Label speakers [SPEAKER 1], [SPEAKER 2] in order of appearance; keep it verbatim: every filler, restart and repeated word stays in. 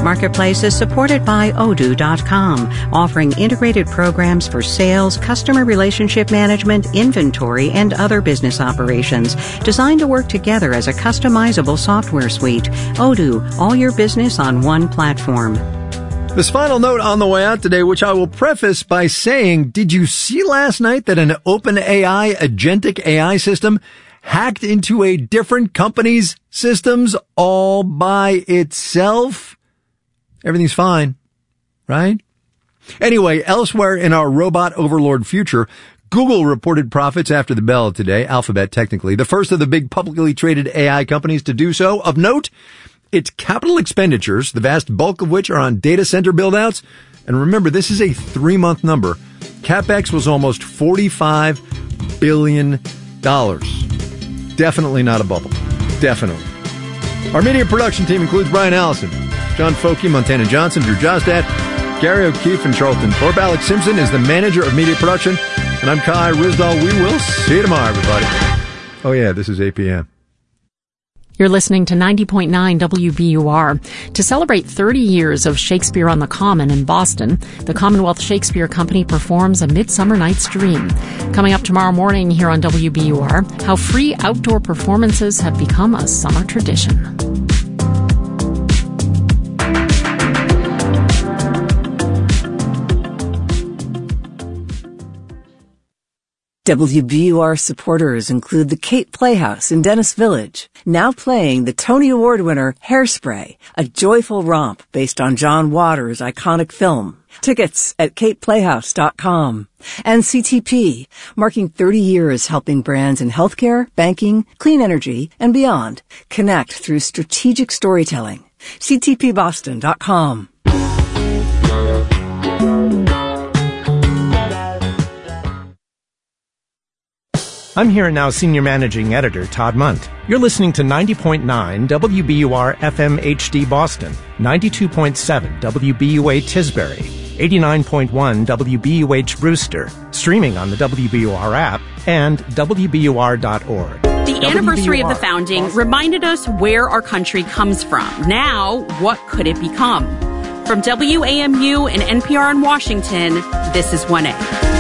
[SPEAKER 1] Marketplace is supported by Odoo dot com, offering integrated programs for sales, customer relationship management, inventory, and other business operations, designed to work together as a customizable software suite. Odoo, all your business on one platform.
[SPEAKER 2] This final note on the way out today, which I will preface by saying, did you see last night that an OpenAI agentic A I system hacked into a different company's systems all by itself? Everything's fine, right? Anyway, elsewhere in our robot overlord future, Google reported profits after the bell today, Alphabet technically, the first of the big publicly traded A I companies to do so. Of note, its capital expenditures, the vast bulk of which are on data center build-outs. And remember, this is a three-month number. CapEx was almost forty-five billion dollars. Definitely not a bubble. Definitely. Our media production team includes Brian Allison, John Folke, Montana Johnson, Drew Jostad, Gary O'Keefe, and Charlton Thorpe. Alex Simpson is the manager of media production. And I'm Kai Rizdal. We will see you tomorrow, everybody. Oh, yeah, this is eight p.m.
[SPEAKER 3] You're listening to ninety point nine W B U R. To celebrate thirty years of Shakespeare on the Common in Boston, the Commonwealth Shakespeare Company performs A Midsummer Night's Dream. Coming up tomorrow morning here on W B U R, how free outdoor performances have become a summer tradition.
[SPEAKER 4] W B U R supporters include the Kate Playhouse in Dennis Village, now playing the Tony Award winner Hairspray, a joyful romp based on John Waters' iconic film. Tickets at kate playhouse dot com. And C T P, marking thirty years helping brands in healthcare, banking, clean energy, and beyond connect through strategic storytelling. C T P boston dot com.
[SPEAKER 5] I'm Here and Now Senior Managing Editor Todd Munt. You're listening to ninety point nine W B U R F M H D Boston, ninety-two point seven W B U A Tisbury, eighty-nine point one W B U H Brewster, streaming on the W B U R app and W B U R dot org.
[SPEAKER 6] The anniversary of the founding reminded us where our country comes from. Now, what could it become? From W A M U and N P R in Washington, this is one A.